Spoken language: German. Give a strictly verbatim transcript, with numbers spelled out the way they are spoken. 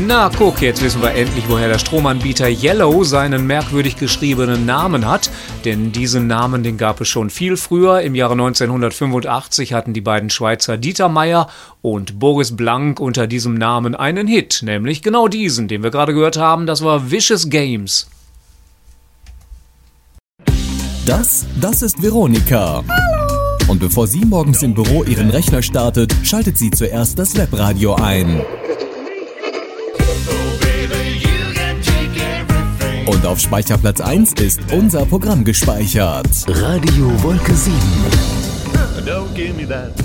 Na guck, jetzt wissen wir endlich, woher der Stromanbieter Yellow seinen merkwürdig geschriebenen Namen hat. Denn diesen Namen, den gab es schon viel früher. Im Jahre neunzehnhundertfünfundachtzig hatten die beiden Schweizer Dieter Meier und Boris Blank unter diesem Namen einen Hit. Nämlich genau diesen, den wir gerade gehört haben. Das war Vicious Games. Das, das ist Veronika. Hallo. Und bevor sie morgens im Büro ihren Rechner startet, schaltet sie zuerst das Webradio ein. Und auf Speicherplatz eins ist unser Programm gespeichert. Radio Wolke sieben. Don't give me that.